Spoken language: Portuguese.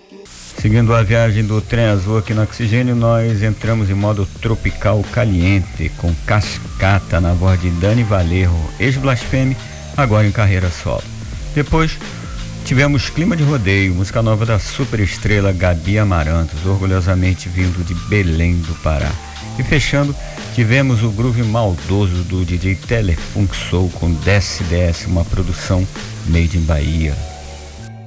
Seguindo a viagem do trem azul aqui no Oxigênio, nós entramos em modo tropical caliente, com Cascata na voz de Dani Valerro, ex-Blasfeme, agora em carreira solo. Depois tivemos Clima de Rodeio, música nova da superestrela Gabi Amarantos, orgulhosamente vindo de Belém do Pará. E fechando, tivemos o groove maldoso do DJ Telefunk Soul com Desce Desce, uma produção made in Bahia.